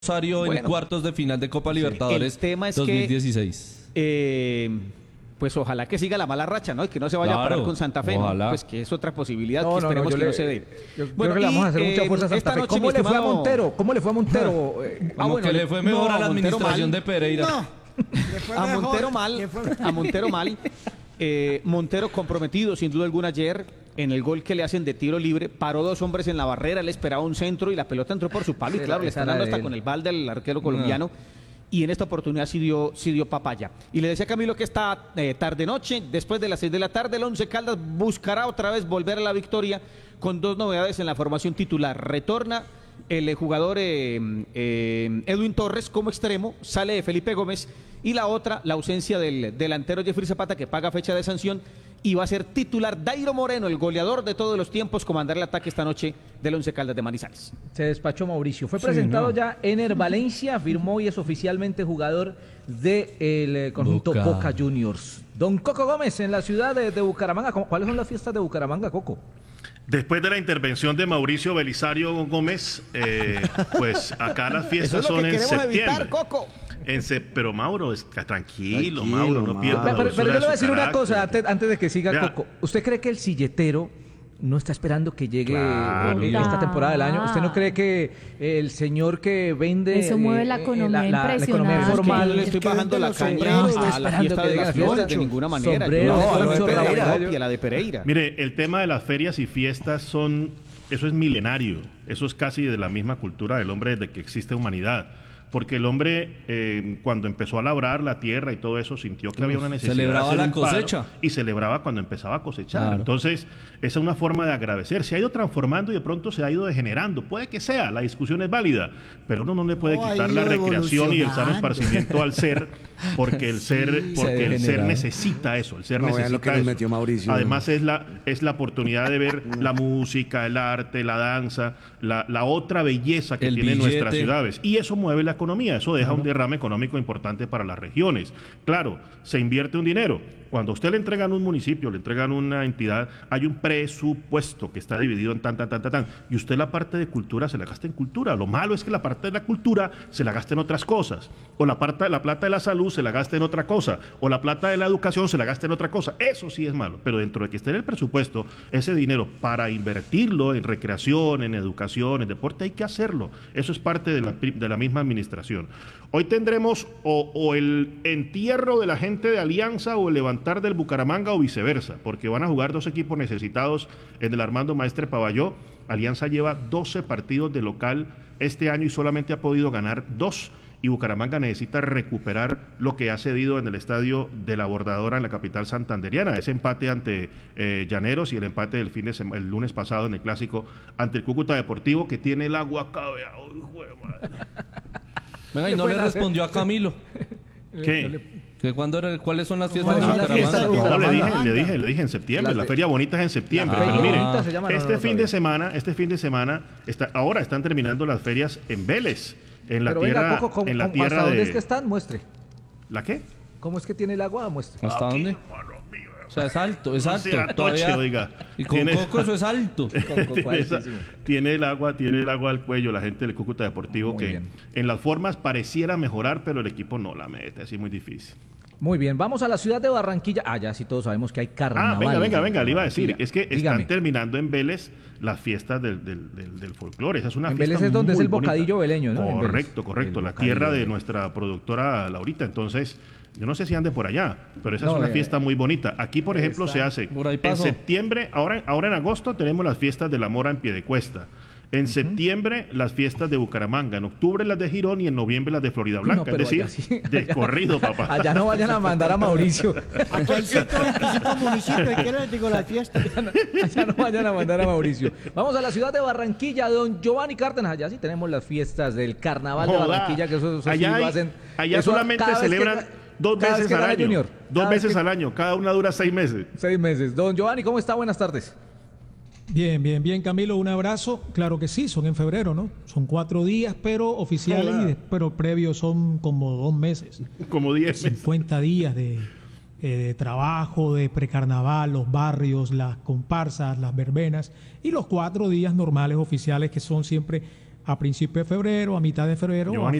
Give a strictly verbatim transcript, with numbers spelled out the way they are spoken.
Rosario en Bueno, cuartos de final de Copa Libertadores el tema es dos mil dieciséis. que, eh, pues ojalá que siga la mala racha, ¿no? Y que no se vaya Claro, a parar con Santa Fe, ¿no? ojalá. Pues que es otra posibilidad, No, que no, no, esperemos yo que le- no se dé. Yo Bueno, creo que le vamos a y, hacer mucha eh, fuerza a esta Santa Fe. noche, ¿Cómo mi le fue a estimado- Montero? ¿Cómo le fue a Montero? Eh, Como que le fue mejor no, a la a Montero administración mal. de Pereira. No, le fue A mejor, Montero le mal, fue- a Montero mal. Eh, Montero comprometido sin duda alguna ayer en el gol que le hacen de tiro libre, paró dos hombres en la barrera, él esperaba un centro y la pelota entró por su palo y Sí, claro, le esa están era dando de hasta él. con el balde al arquero colombiano. Y en esta oportunidad sí dio, sí dio papaya. Y le decía a Camilo que esta eh, tarde-noche, después de las seis de la tarde, el Once Caldas buscará otra vez volver a la victoria con dos novedades en la formación titular. Retorna el eh, jugador eh, eh, Edwin Torres como extremo, sale Felipe Gómez y la otra, la ausencia del delantero Jeffrey Zapata que paga fecha de sanción y va a ser titular Dairo Moreno, el goleador de todos los tiempos, comandar el ataque esta noche del Once Caldas de Manizales. Se despachó Mauricio. Fue Sí, presentado no. ya Ener Valencia, firmó y es oficialmente jugador del conjunto Boca. Boca. Juniors. Don Coco Gómez en la ciudad de, de Bucaramanga. ¿Cómo- ¿Cuáles son las fiestas de Bucaramanga, Coco? Después de la intervención de Mauricio Belisario Gómez, eh, pues acá las Eso fiestas es lo son que en queremos septiembre. evitar, Coco. En se- pero Mauro, es- tranquilo, Tranquilo, Mauro, no Mauro. pierda pero, la pero- pero dulzura yo le voy a de su decir una carácter. cosa antes, antes de que siga Vea. Coco. ¿Usted cree que el silletero no está esperando que llegue Claro. eh, esta temporada del año? ¿Usted no cree que el señor que vende... Eso mueve la eh, economía la economía impresionante. formal... No le estoy Es que bajando vende la los caña sombreros, a está la esperando fiesta que de llegue las la flores fiesta. de ninguna manera. Sombreros, Yo no, no, no, de no, Pereira, no, copia la de Pereira. Mire, el tema de las ferias y fiestas son, eso es milenario, eso es casi de la misma cultura del hombre desde que existe humanidad. Porque el hombre, eh, cuando empezó a labrar la tierra y todo eso, sintió que había una necesidad Celebraba de hacer la un paro cosecha. y celebraba cuando empezaba a cosechar. Claro. Entonces, esa es una forma de agradecer. Se ha ido transformando y de pronto se ha ido degenerando. Puede que sea, la discusión es válida, pero uno no le puede No, ha quitar ido la recreación y el sano evolucionando. esparcimiento al ser, porque el ser, se porque el ser degenera. necesita eso, el ser No, vean necesita lo que nos eso. metió Mauricio. Además es la, es la oportunidad de ver la música, el arte, la danza, la, la otra belleza que El tienen nuestras billete. ciudades. Y eso mueve la economía, eso deja un derrame económico importante para las regiones. Claro, se invierte un dinero. Cuando a usted le entregan un municipio, le entregan una entidad, hay un presupuesto que está dividido en tan, tan, tan, tan, tan. Y usted la parte de cultura se la gasta en cultura. Lo malo es que la parte de la cultura se la gasta en otras cosas. O la, parte, la plata de la salud se la gasta en otra cosa. O la plata de la educación se la gasta en otra cosa. Eso sí es malo. Pero dentro de que esté en el presupuesto, ese dinero para invertirlo en recreación, en educación, en deporte, hay que hacerlo. Eso es parte de la, de la misma administración. Hoy tendremos o, o el entierro de la gente de Alianza o el levantar del Bucaramanga o viceversa, porque van a jugar dos equipos necesitados en el Armando Maestre Pavalló. Alianza lleva doce partidos de local este año y solamente ha podido ganar dos. Y Bucaramanga necesita recuperar lo que ha cedido en el estadio de la Bordadora en la capital santanderiana. Ese empate ante eh, Llaneros y el empate del fin de sema- el lunes pasado en el clásico ante el Cúcuta Deportivo, que tiene el agua acá. vea, uy, jue madre. Venga, y no le respondió a Camilo. ¿Qué? Que cuándo era- ¿Cuáles son las fiestas ¿Cuáles de son las Bucaramanga? fiestas de No, le dije, Bucaramanga? le dije, le dije en septiembre. La La fe- feria bonita es en septiembre. La Pero feria mire, bonita se llama, no, este no fin sabía. de semana, este fin de semana, está, ahora están terminando las ferias en Vélez, en la Pero tierra, venga, Coco, ¿cómo- en la cómo- tierra ¿hasta dónde de. es que están? Muestre. ¿La qué? ¿Cómo es que tiene el agua? Muestre. ¿Hasta dónde? Hermano mío, O sea, es alto, es no alto. sea toche, Todavía- oiga. Y con Tiene- Coco eso es alto. Coco, tiene, esa- altísimo. tiene el agua, tiene el agua al cuello la gente del Cúcuta Deportivo, Muy que bien. en las formas pareciera mejorar, pero el equipo no la mete, así muy difícil. Muy bien, vamos a la ciudad de Barranquilla. Ah, ya sí todos sabemos que hay carnaval. Ah, venga, venga, venga, le iba a decir, Barranquilla. es que están Dígame. terminando en Vélez las fiestas del, del, del, del folclore. Esa es una En fiesta Vélez es donde es muy el bocadillo bonita. veleño, ¿no? En Vélez. Correcto, correcto, El la bocadillo tierra de veleño. nuestra productora Laurita. Entonces, yo no sé si ande por allá, pero esa No, es una eh, fiesta muy bonita. Aquí, por ejemplo, está. se hace Por ahí en paso. septiembre, ahora, ahora en agosto tenemos las fiestas de la Mora en Piedecuesta. En septiembre, las fiestas de Bucaramanga. En octubre, las de Girón y en noviembre, las de Florida Blanca. No, pero es decir, allá sí, de allá- corrido, papá. Allá no vayan a mandar a Mauricio. Aquí hay ciento veinticinco municipios, ¿y qué les digo las fiestas? Allá no vayan a mandar a Mauricio. Vamos a la ciudad de Barranquilla, don Giovanni Cárdenas. Allá sí tenemos las fiestas del carnaval de Joda. Barranquilla, que eso, eso sí allá lo hay- hacen. allá eso solamente cada vez que celebran ga- dos cada vez veces que al gana año. Junior. Dos Cada vez veces que- al año. Cada una dura seis meses. Seis meses. Don Giovanni, ¿cómo está? Buenas tardes. Bien, bien, bien, Camilo, un abrazo. Claro que sí, son en febrero, ¿no? Son cuatro días, pero oficiales, Hola. y de- pero previos son como dos meses. Como diez meses. cincuenta días de, eh, de trabajo, de precarnaval, los barrios, las comparsas, las verbenas, y los cuatro días normales oficiales que son siempre a principios de febrero, a mitad de febrero. Giovanni,